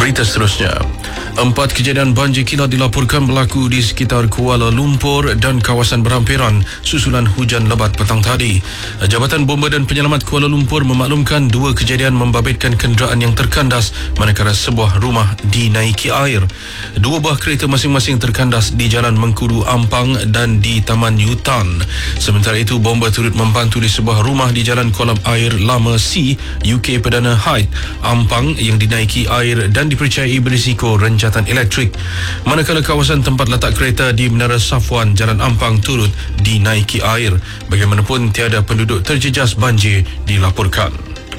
Berita seterusnya. 4 kejadian banjir kilat dilaporkan berlaku di sekitar Kuala Lumpur dan kawasan berhampiran susulan hujan lebat petang tadi. Jabatan Bomba dan Penyelamat Kuala Lumpur memaklumkan 2 kejadian membabitkan kenderaan yang terkandas manakala sebuah rumah dinaiki air. 2 buah kereta masing-masing terkandas di Jalan Mengkudu Ampang dan di Taman Yutan. Sementara itu, bomba turut membantu di sebuah rumah di Jalan Kolam Air Lama C, UK Perdana Height, Ampang yang dinaiki air dan dipercayai berisiko renjatan elektrik. Manakala kawasan tempat letak kereta di Menara Safwan, Jalan Ampang turut dinaiki air. Bagaimanapun, tiada penduduk terjejas banjir dilaporkan.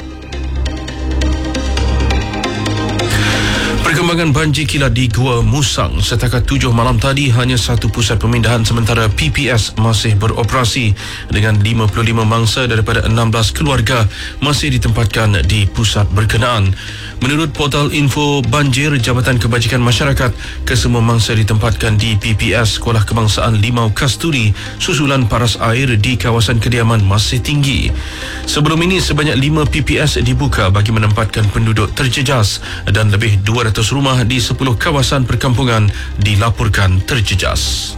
Perkembangan banjir kilat di Gua Musang setakat 7 malam tadi, hanya satu pusat pemindahan sementara PPS masih beroperasi dengan 55 mangsa daripada 16 keluarga masih ditempatkan di pusat berkenaan. Menurut portal info banjir Jabatan Kebajikan Masyarakat, kesemua mangsa ditempatkan di PPS Sekolah Kebangsaan Limau Kasturi susulan paras air di kawasan kediaman masih tinggi. Sebelum ini, sebanyak 5 PPS dibuka bagi menempatkan penduduk terjejas dan lebih 200 rumah di 10 kawasan perkampungan dilaporkan terjejas.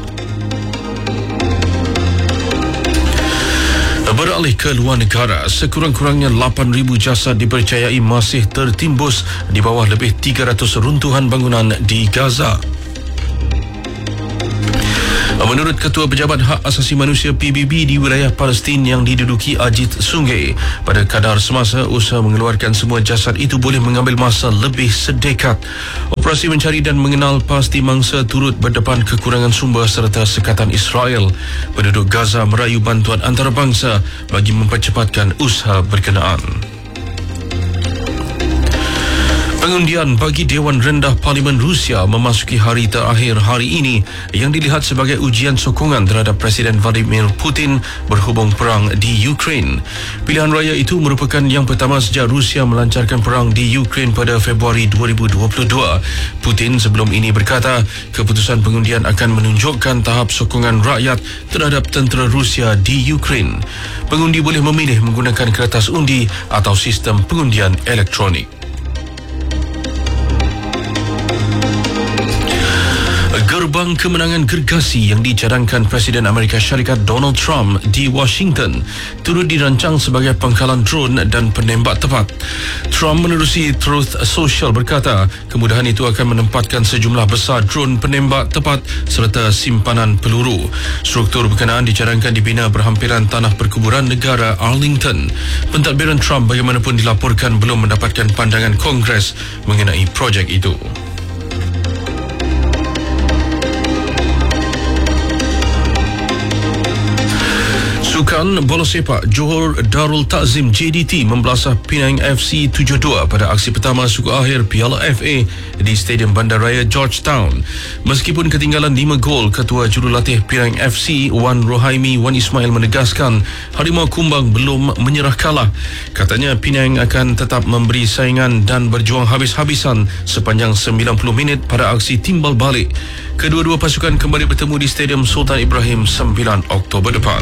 Beralih ke luar negara, sekurang-kurangnya 8,000 jasad dipercayai masih tertimbus di bawah lebih 300 runtuhan bangunan di Gaza. Menurut Ketua Pejabat Hak Asasi Manusia PBB di wilayah Palestin yang diduduki Ajit Sungai, pada kadar semasa usaha mengeluarkan semua jasad itu boleh mengambil masa lebih sedekat. Operasi mencari dan mengenal pasti mangsa turut berdepan kekurangan sumber serta sekatan Israel. Penduduk Gaza merayu bantuan antarabangsa bagi mempercepatkan usaha berkenaan. Pengundian bagi Dewan Rendah Parlimen Rusia memasuki hari terakhir hari ini yang dilihat sebagai ujian sokongan terhadap Presiden Vladimir Putin berhubung perang di Ukraine. Pilihan raya itu merupakan yang pertama sejak Rusia melancarkan perang di Ukraine pada Februari 2022. Putin sebelum ini berkata keputusan pengundian akan menunjukkan tahap sokongan rakyat terhadap tentera Rusia di Ukraine. Pengundi boleh memilih menggunakan kertas undi atau sistem pengundian elektronik. Gerbang kemenangan gergasi yang dicadangkan Presiden Amerika Syarikat Donald Trump di Washington turut dirancang sebagai pangkalan drone dan penembak tepat. Trump menerusi Truth Social berkata kemudahan itu akan menempatkan sejumlah besar drone penembak tepat serta simpanan peluru. Struktur berkenaan dicadangkan dibina berhampiran tanah perkuburan negara Arlington. Pentadbiran Trump bagaimanapun dilaporkan belum mendapatkan pandangan Kongres mengenai projek itu. Sukan bola sepak Johor Darul Takzim JDT membelasah Penang FC 7-2 pada aksi pertama suku akhir Piala FA di Stadium Bandaraya Georgetown. Meskipun ketinggalan 5 gol, Ketua Jurulatih Penang FC Wan Rohaimi Wan Ismail menegaskan Harimau Kumbang belum menyerah kalah. Katanya Penang akan tetap memberi saingan dan berjuang habis-habisan sepanjang 90 minit pada aksi timbal balik. Kedua-dua pasukan kembali bertemu di Stadium Sultan Ibrahim 9 Oktober depan.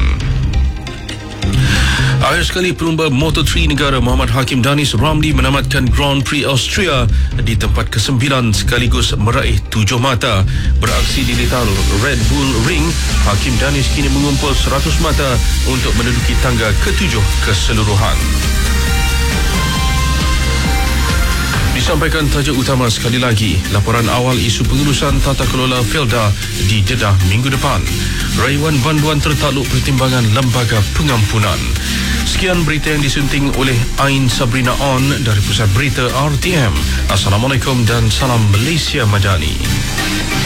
Akhir sekali, pelumba Moto3 negara Muhammad Hakim Danis Ramli menamatkan Grand Prix Austria di tempat ke-9 sekaligus meraih 7 mata. Beraksi di litar Red Bull Ring, Hakim Danis kini mengumpul 100 mata untuk menduduki tangga ke-7 keseluruhan. Disampaikan tajuk utama sekali lagi, laporan awal isu pengurusan tata kelola Felda di Jeddah minggu depan. Rayuan banduan tertakluk pertimbangan lembaga pengampunan. Sekian berita yang disunting oleh Ain Sabrina On dari Pusat Berita RTM. Assalamualaikum dan salam Malaysia Madani.